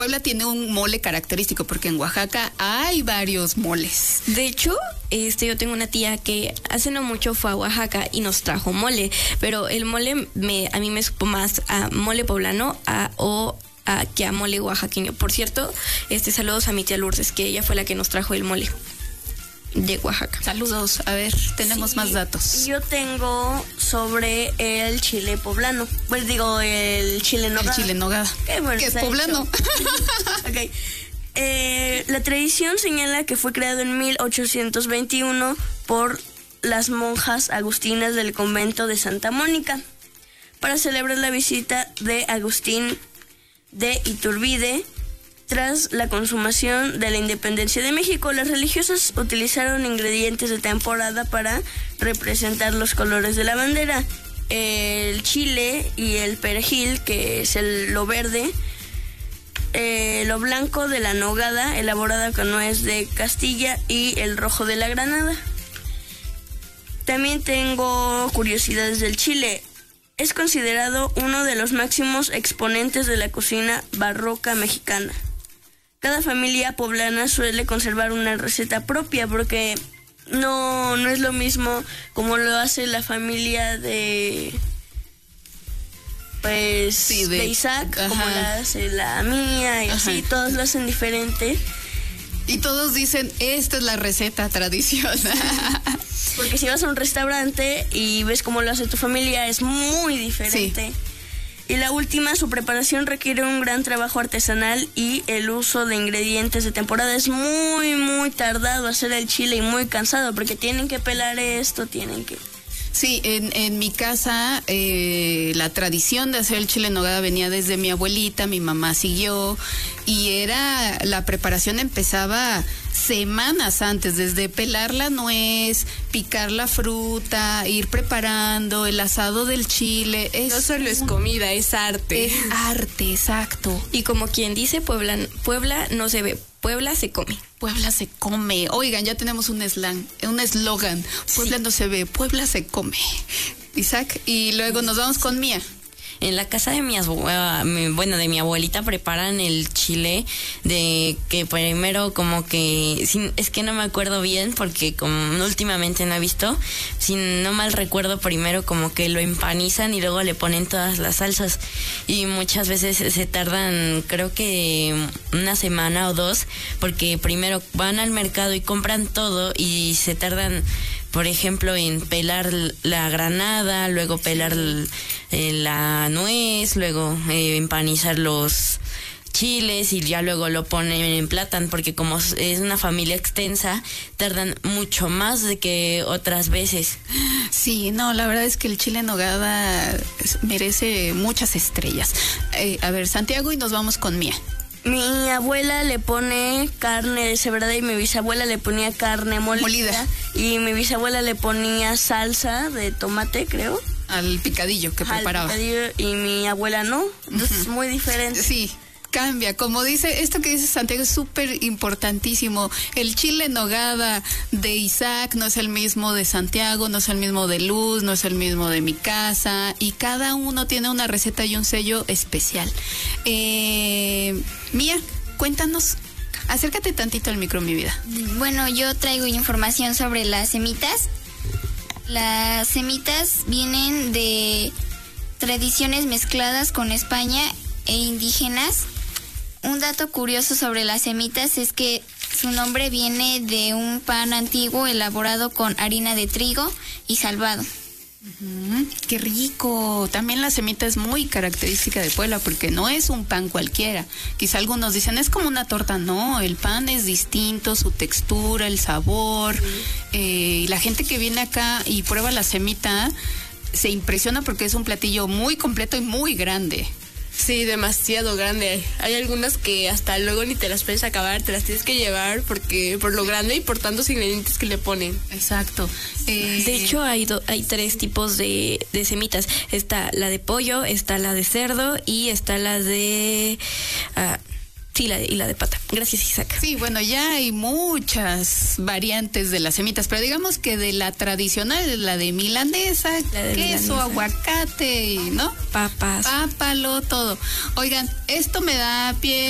Puebla tiene un mole característico porque en Oaxaca hay varios moles. De hecho, yo tengo una tía que hace no mucho fue a Oaxaca y nos trajo mole, pero el mole a mí me supo más a mole poblano que a mole oaxaqueño. Por cierto, saludos a mi tía Lourdes, que ella fue la que nos trajo el mole de Oaxaca. Saludos, a ver, tenemos más datos. Yo tengo sobre el chile poblano. Pues digo, el chile nogada. El chile nogada. Que es poblano. Ok. La tradición señala que fue creado en 1821 por las monjas agustinas del convento de Santa Mónica para celebrar la visita de Agustín de Iturbide. Tras la consumación de la independencia de México, las religiosas utilizaron ingredientes de temporada para representar los colores de la bandera. El chile y el perejil, que es lo verde, lo blanco de la nogada, elaborada con nuez de Castilla, y el rojo de la granada. También tengo curiosidades del chile. Es considerado uno de los máximos exponentes de la cocina barroca mexicana. Cada familia poblana suele conservar una receta propia porque no es lo mismo como lo hace la familia de Isaac, ajá, como la hace la mía y ajá, así, todos lo hacen diferente. Y todos dicen, esta es la receta tradicional. Sí. Porque si vas a un restaurante y ves cómo lo hace tu familia, es muy diferente. Sí. Y la última, su preparación requiere un gran trabajo artesanal y el uso de ingredientes de temporada. Es muy, muy tardado hacer el chile y muy cansado porque tienen que pelar esto, tienen que... Sí, en mi casa la tradición de hacer el chile en nogada venía desde mi abuelita, mi mamá siguió, y la preparación empezaba semanas antes, desde pelar la nuez, picar la fruta, ir preparando el asado del chile. No solo es comida, es arte. Es arte, exacto. Y como quien dice, Puebla no se ve, Puebla se come. Puebla se come. Oigan, ya tenemos un eslogan. Puebla sí, no se ve, Puebla se come. Isaac, y luego nos vamos con Mía. En la casa de de mi abuelita preparan el chile de que primero como que, es que no me acuerdo bien porque como últimamente no he visto, si no mal recuerdo, primero como que lo empanizan y luego le ponen todas las salsas y muchas veces se tardan, creo que una semana o dos, porque primero van al mercado y compran todo y se tardan, por ejemplo, en pelar la granada, luego pelar la nuez, luego empanizar los chiles y ya luego lo ponen en plátano, porque como es una familia extensa, tardan mucho más de que otras veces. Sí, no, la verdad es que el chile en nogada merece muchas estrellas. A ver, Santiago, y nos vamos con Mía. Mi abuela le pone carne deshebrada y mi bisabuela le ponía carne molida. Y mi bisabuela le ponía salsa de tomate, creo. Al picadillo que preparaba. Y mi abuela no. Entonces es muy diferente. Sí, cambia. Como dice, esto que dice Santiago es súper importantísimo. El chile en nogada de Isaac no es el mismo de Santiago, no es el mismo de Luz, no es el mismo de mi casa. Y cada uno tiene una receta y un sello especial. Mía, cuéntanos. Acércate tantito al micro, mi vida. Bueno, yo traigo información sobre las semitas. Las semitas vienen de tradiciones mezcladas con España e indígenas. Un dato curioso sobre las semitas es que su nombre viene de un pan antiguo elaborado con harina de trigo y salvado. ¡Qué rico! También la semita es muy característica de Puebla porque no es un pan cualquiera. Quizá algunos dicen, es como una torta. No, el pan es distinto, su textura, el sabor. Y la gente que viene acá y prueba la semita se impresiona porque es un platillo muy completo y muy grande. Sí, demasiado grande. Hay algunas que hasta luego ni te las puedes acabar, te las tienes que llevar porque por lo grande y por tantos ingredientes que le ponen. Exacto. De hecho, hay 3 tipos de semitas. Está la de pollo, está la de cerdo y está la de... Sí, y la de pata. Gracias, Isaac. Sí, bueno, ya hay muchas variantes de las semitas, pero digamos que de la tradicional, la de milanesa, queso, aguacate, ¿no? Papas. Pápalo, todo. Oigan, esto me da pie